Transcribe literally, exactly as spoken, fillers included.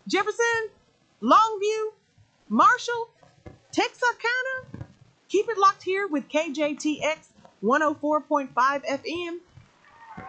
Jefferson, Longview, Marshall, Texarkana. Keep it locked here with K J T X one oh four point five F M